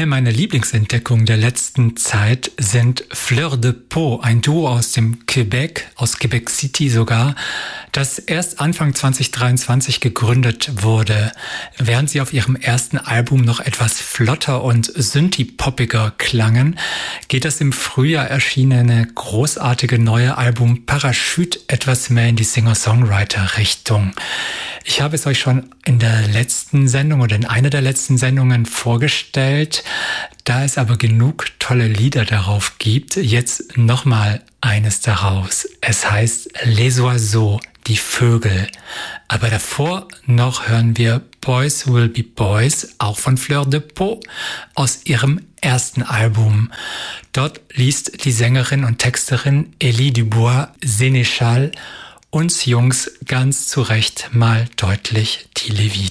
Eine meiner Lieblingsentdeckungen der letzten Zeit sind Fleur de Peau, ein Duo aus dem Quebec, aus Quebec City sogar, das erst Anfang 2023 gegründet wurde. Während sie auf ihrem ersten Album noch etwas flotter und synthie-poppiger klangen, geht das im Frühjahr erschienene großartige neue Album Parachute etwas mehr in die Singer-Songwriter-Richtung. Ich habe es euch schon in der letzten Sendung oder in einer der letzten Sendungen vorgestellt. Da es aber genug tolle Lieder darauf gibt, jetzt nochmal eines daraus. Es heißt Les Oiseaux, die Vögel. Aber davor noch hören wir Boys Will Be Boys, auch von Fleur de Peau, aus ihrem ersten Album. Dort liest die Sängerin und Texterin Elie Dubois-Sénéchal uns Jungs ganz zu Recht mal deutlich die Leviten.